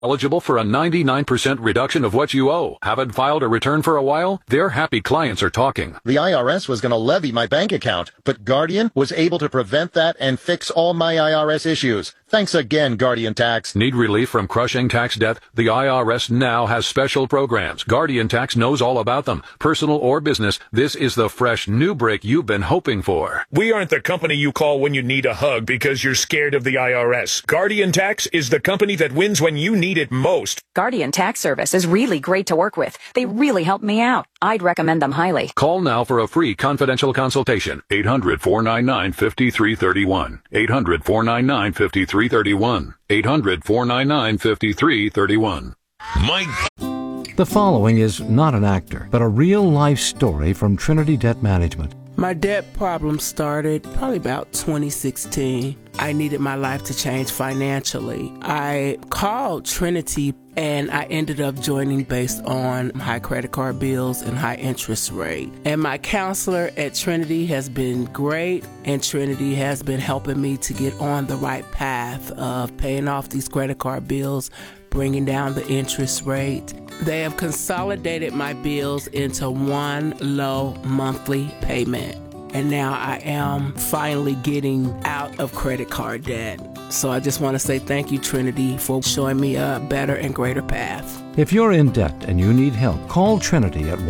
Eligible for a 99% reduction of what you owe. Haven't filed a return for a while? Their happy clients are talking. The IRS was going to levy my bank account, but Guardian was able to prevent that and fix all my IRS issues. Thanks again, Guardian Tax. Need relief from crushing tax debt? The IRS now has special programs. Guardian Tax knows all about them. Personal or business, this is the fresh new break you've been hoping for. We aren't the company you call when you need a hug because you're scared of the IRS. Guardian Tax is the company that wins when you need it most. Guardian Tax Service is really great to work with. They really helped me out. I'd recommend them highly. Call now for a free confidential consultation. 800-499-5331. 800-499-5331. 800-499-5331. Mike. The following is not an actor, but a real-life story from Trinity Debt Management. My debt problem started probably about 2016. I needed my life to change financially. I called Trinity and I ended up joining based on high credit card bills and high interest rate. And my counselor at Trinity has been great, and Trinity has been helping me to get on the right path of paying off these credit card bills, bringing down the interest rate. They have consolidated my bills into one low monthly payment. And now I am finally getting out of credit card debt. So I just want to say thank you, Trinity, for showing me a better and greater path. If you're in debt and you need help, call Trinity at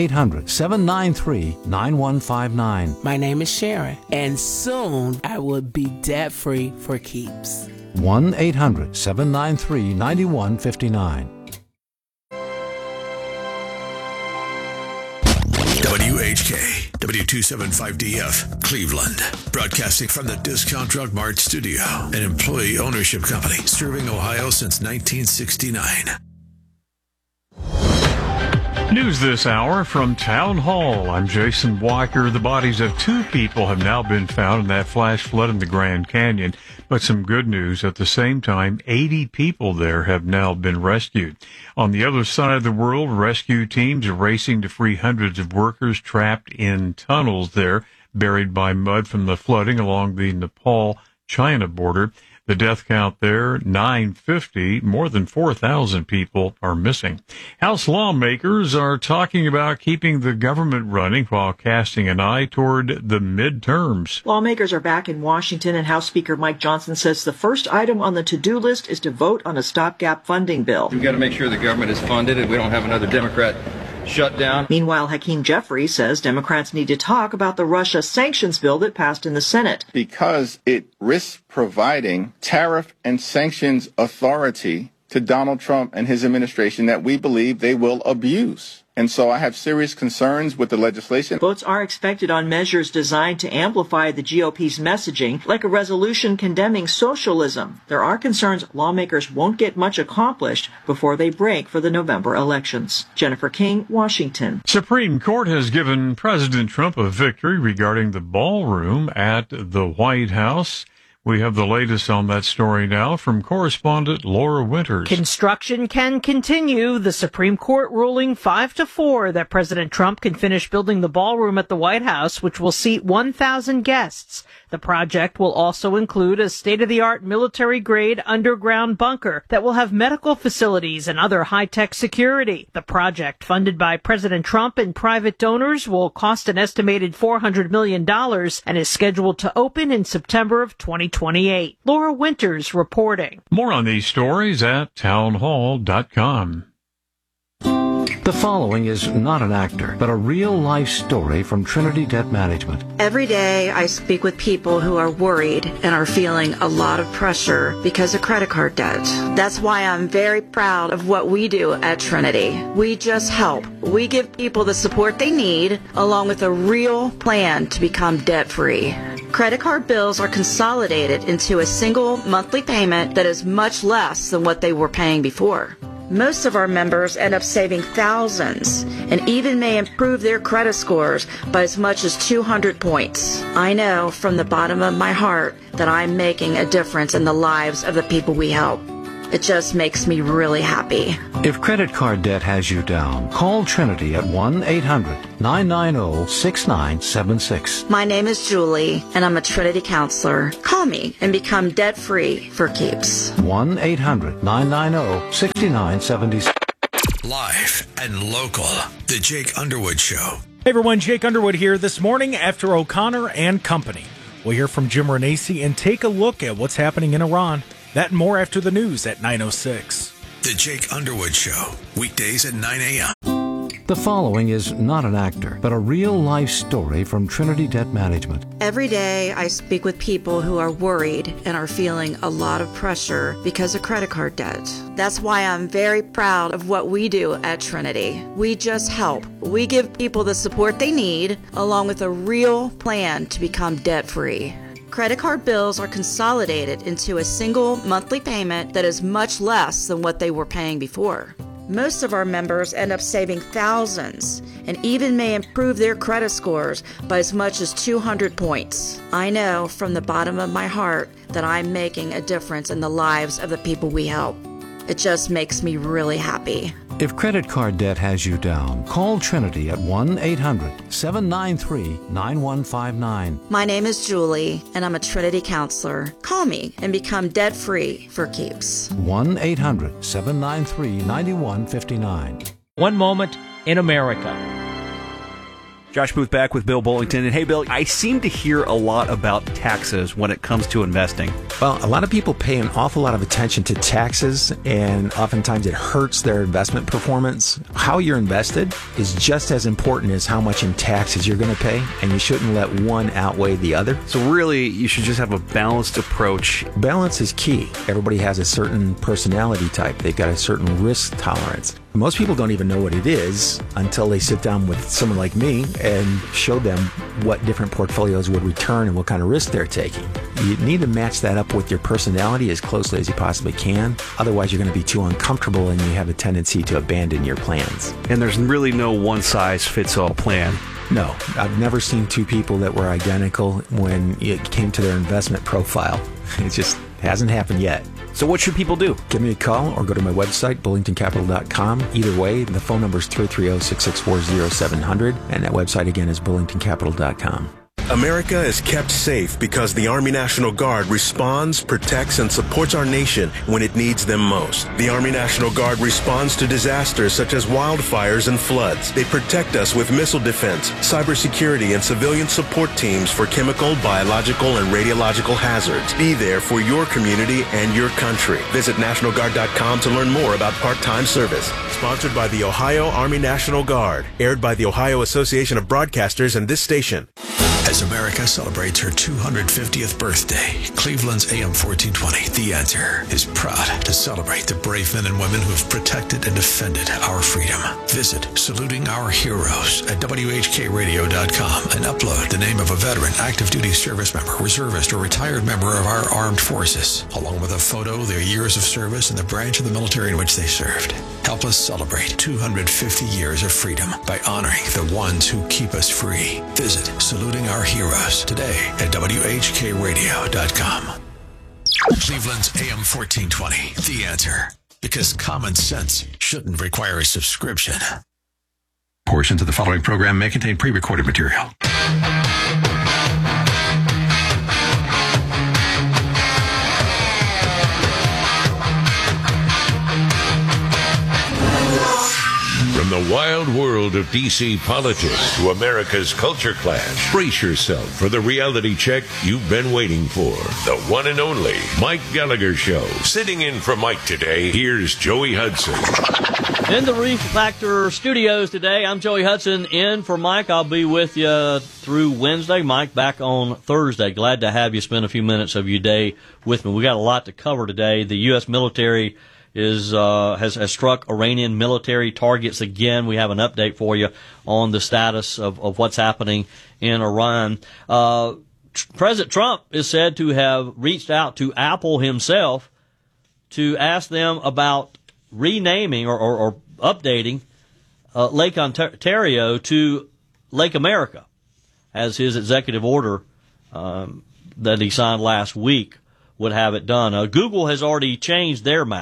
1-800-793-9159. My name is Sharon, and soon I will be debt-free for keeps. 1-800-793-9159. WHK, W275DF, Cleveland. Broadcasting from the Discount Drug Mart studio, an employee ownership company serving Ohio since 1969. News this hour from Town Hall. I'm Jason Walker. The bodies of 2 people have now been found in that flash flood in the Grand Canyon. But some good news at the same time, 80 people there have now been rescued. On the other side of the world, rescue teams are racing to free hundreds of workers trapped in tunnels there, buried by mud from the flooding along the Nepal-China border. The death count there, 950. More than 4,000 people are missing. House lawmakers are talking about keeping the government running while casting an eye toward the midterms. Lawmakers are back in Washington, and House Speaker Mike Johnson says the first item on the to-do list is to vote on a stopgap funding bill. We've got to make sure the government is funded and we don't have another Democrat shut down. Meanwhile, Hakeem Jeffries says Democrats need to talk about the Russia sanctions bill that passed in the Senate. Because it risks providing tariff and sanctions authority to Donald Trump and his administration that we believe they will abuse. And so I have serious concerns with the legislation. Votes are expected on measures designed to amplify the GOP's messaging, like a resolution condemning socialism. There are concerns lawmakers won't get much accomplished before they break for the November elections. Jennifer King, Washington. Supreme Court has given President Trump a victory regarding the ballroom at the White House. We have the latest on that story now from correspondent Laura Winters. Construction can continue. The Supreme Court ruling 5-4 that President Trump can finish building the ballroom at the White House, which will seat 1,000 guests. The project will also include a state-of-the-art military-grade underground bunker that will have medical facilities and other high-tech security. The project, funded by President Trump and private donors, will cost an estimated $400 million and is scheduled to open in September of 2028. Laura Winters reporting. More on these stories at townhall.com. The following is not an actor, but a real-life story from Trinity Debt Management. Every day I speak with people who are worried and are feeling a lot of pressure because of credit card debt. That's why I'm very proud of what we do at Trinity. We just help. We give people the support they need, along with a real plan to become debt-free. Credit card bills are consolidated into a single monthly payment that is much less than what they were paying before. Most of our members end up saving thousands and even may improve their credit scores by as much as 200 points. I know from the bottom of my heart that I'm making a difference in the lives of the people we help. It just makes me really happy. If credit card debt has you down, call Trinity at 1-800-990-6976. My name is Julie, and I'm a Trinity counselor. Call me and become debt-free for keeps. 1-800-990-6976. Live and local. The Jake Underwood Show. Hey everyone, Jake Underwood here this morning after O'Connor and Company. We'll hear from Jim Renacci and take a look at what's happening in Iran. That and more after the news at 9:06. The Jake Underwood Show. Weekdays at 9 a.m. The following is not an actor, but a real-life story from Trinity Debt Management. Every day I speak with people who are worried and are feeling a lot of pressure because of credit card debt. That's why I'm very proud of what we do at Trinity. We just help. We give people the support they need, along with a real plan to become debt-free. Credit card bills are consolidated into a single monthly payment that is much less than what they were paying before. Most of our members end up saving thousands and even may improve their credit scores by as much as 200 points. I know from the bottom of my heart that I'm making a difference in the lives of the people we help. It just makes me really happy. If credit card debt has you down, call Trinity at 1-800-793-9159. My name is Julie, and I'm a Trinity counselor. Call me and become debt-free for keeps. 1-800-793-9159. One moment in America. Josh Booth back with Bill Bullington. And hey, Bill, I seem to hear a lot about taxes when it comes to investing. Well, a lot of people pay an awful lot of attention to taxes, and oftentimes it hurts their investment performance. How you're invested is just as important as how much in taxes you're going to pay, and you shouldn't let one outweigh the other. So really, you should just have a balanced approach. Balance is key. Everybody has a certain personality type. They've got a certain risk tolerance. Most people don't even know what it is until they sit down with someone like me and show them what different portfolios would return and what kind of risk they're taking. You need to match that up with your personality as closely as you possibly can. Otherwise, you're going to be too uncomfortable and you have a tendency to abandon your plans. And there's really no one-size-fits-all plan. No, I've never seen two people that were identical when it came to their investment profile. It just hasn't happened yet. So what should people do? Give me a call or go to my website, bullingtoncapital.com. Either way, the phone number is 330-664-0700, and that website again is bullingtoncapital.com. America is kept safe because the Army National Guard responds, protects, and supports our nation when it needs them most. The Army National Guard responds to disasters such as wildfires and floods. They protect us with missile defense, cybersecurity, and civilian support teams for chemical, biological, and radiological hazards. Be there for your community and your country. Visit NationalGuard.com to learn more about part-time service. Sponsored by the Ohio Army National Guard. Aired by the Ohio Association of Broadcasters and this station. As America celebrates her 250th birthday, Cleveland's AM 1420, The Answer, is proud to celebrate the brave men and women who have protected and defended our freedom. Visit Saluting Our Heroes at WHKRadio.com and upload the name of a veteran, active duty service member, reservist, or retired member of our armed forces, along with a photo, their years of service, and the branch of the military in which they served. Help us celebrate 250 years of freedom by honoring the ones who keep us free. Visit Saluting Our Heroes today at WHKRadio.com. Cleveland's AM 1420, The Answer. Because common sense shouldn't require a subscription. Portions of the following program may contain pre-recorded material. From the wild world of D.C. politics to America's culture clash, brace yourself for the reality check you've been waiting for. The one and only Mike Gallagher Show. Sitting in for Mike today, here's Joey Hudson. In the Reef Factor studios today, I'm Joey Hudson in for Mike. I'll be with you through Wednesday. Mike back on Thursday. Glad to have you spend a few minutes of your day with me. We got a lot to cover today. The U.S. military has struck Iranian military targets again. We have an update for you on the status of what's happening in Iran. President Trump is said to have reached out to Apple himself to ask them about renaming or updating Lake Ontario to Lake America, as his executive order that he signed last week would have it done. Google has already changed their map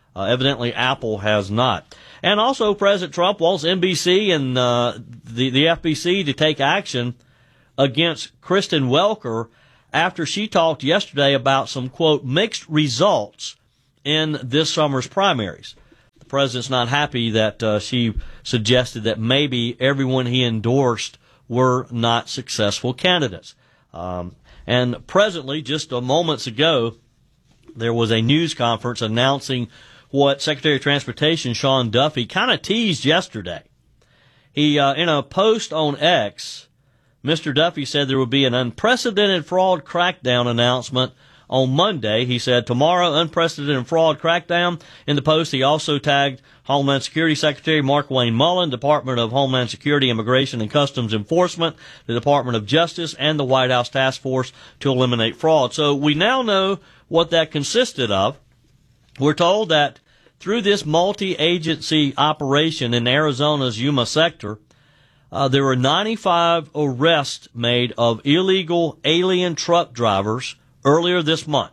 Evidently, Apple has not. And also, President Trump wants NBC and the FBC to take action against Kristen Welker after she talked yesterday about some, quote, mixed results in this summer's primaries. The president's not happy that she suggested that maybe everyone he endorsed were not successful candidates. And presently, just moments ago, there was a news conference announcing what Secretary of Transportation Sean Duffy kind of teased yesterday. He, in a post on X, Mr. Duffy said there would be an unprecedented fraud crackdown announcement on Monday. He said, tomorrow, unprecedented fraud crackdown. In the post, he also tagged Homeland Security Secretary Markwayne Mullin, Department of Homeland Security, Immigration and Customs Enforcement, the Department of Justice, and the White House Task Force to eliminate fraud. So we now know what that consisted of. We're told that through this multi-agency operation in Arizona's Yuma sector, there were 95 arrests made of illegal alien truck drivers earlier this month.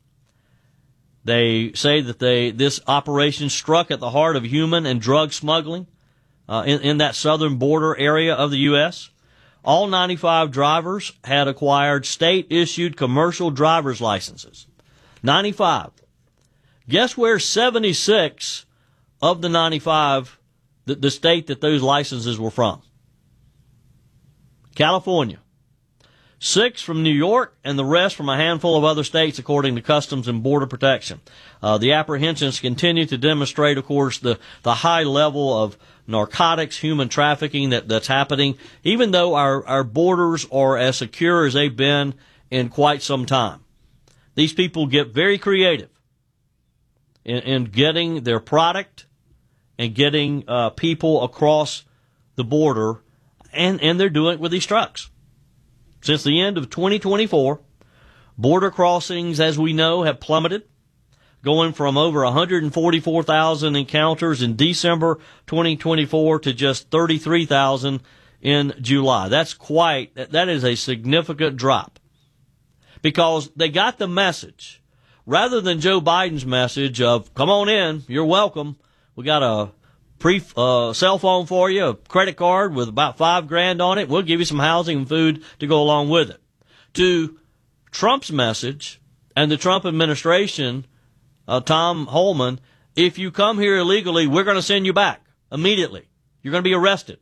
They say that this operation struck at the heart of human and drug smuggling in that southern border area of the U.S. All 95 drivers had acquired state-issued commercial driver's licenses. 95. Guess where 76 of the 95, the state that those licenses were from? California. 6 from New York, and the rest from a handful of other states, according to Customs and Border Protection. The apprehensions continue to demonstrate, of course, the high level of narcotics, human trafficking that's happening, even though our borders are as secure as they've been in quite some time. These people get very creative in getting their product and getting people across the border, and they're doing it with these trucks. Since the end of 2024, border crossings, as we know, have plummeted, going from over 144,000 encounters in December 2024 to just 33,000 in July. That is a significant drop, because they got the message. Rather than Joe Biden's message of, come on in, you're welcome, we got a cell phone for you, a credit card with about $5,000 on it, we'll give you some housing and food to go along with it, to Trump's message and the Trump administration, Tom Homan, if you come here illegally, we're going to send you back immediately. You're going to be arrested.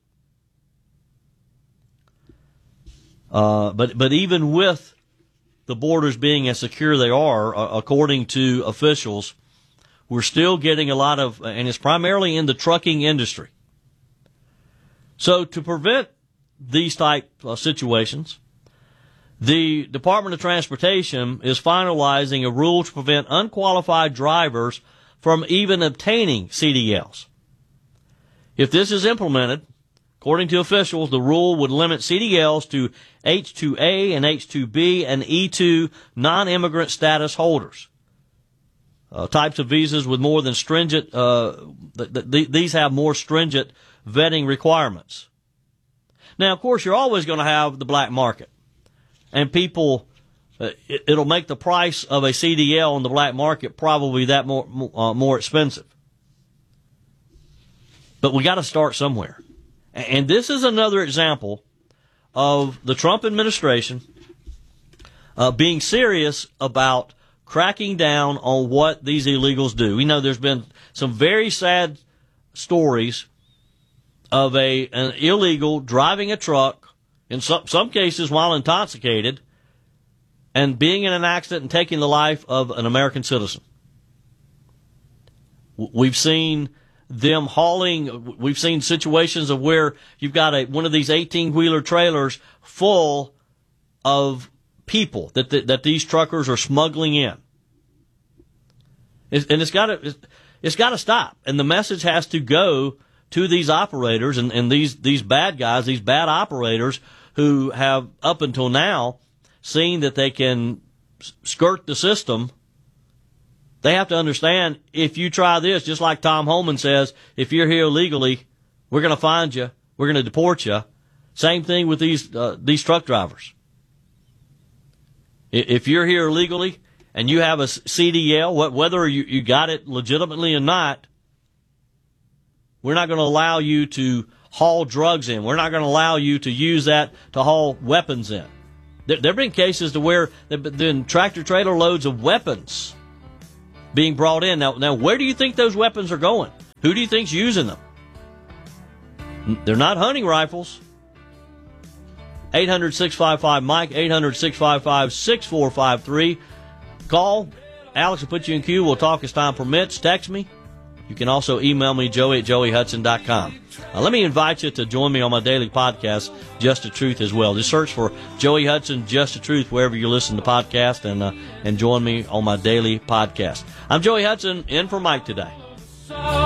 But even with the borders being as secure they are, according to officials, we're still getting a lot of, and it's primarily in the trucking industry. So to prevent these type of situations, the Department of Transportation is finalizing a rule to prevent unqualified drivers from even obtaining CDLs. If this is implemented, according to officials, the rule would limit CDLs to H-2A and H-2B and E-2 non-immigrant status holders. Types of visas with more than stringent, these have more stringent vetting requirements. Now, of course, you're always going to have the black market. And people, it'll make the price of a CDL on the black market probably that more expensive. But we got to start somewhere. And this is another example of the Trump administration being serious about cracking down on what these illegals do. We know there's been some very sad stories of an illegal driving a truck, in some cases while intoxicated, and being in an accident and taking the life of an American citizen. We've seen them hauling, we've seen situations of where you've got one of these 18-wheeler trailers full of people that these truckers are smuggling in. And it's got to stop. And the message has to go to these operators and these bad guys, these bad operators who have up until now seen that they can skirt the system. They have to understand, if you try this, just like Tom Homan says, if you're here illegally, we're going to find you, we're going to deport you. Same thing with these truck drivers. If you're here illegally and you have a CDL, whether you got it legitimately or not, we're not going to allow you to haul drugs in. We're not going to allow you to use that to haul weapons in. There have been cases to where there have been tractor-trailer loads of weapons being brought in. Now, where do you think those weapons are going? Who do you think's using them? They're not hunting rifles. 800-655-MIKE, 800-655-6453. Call. Alex will put you in queue. We'll talk as time permits. Text me. You can also email me, joey@joeyhudson.com. Let me invite you to join me on my daily podcast, Just the Truth, as well. Just search for Joey Hudson, Just the Truth, wherever you listen to podcasts, and join me on my daily podcast. I'm Joey Hudson, in for Mike today.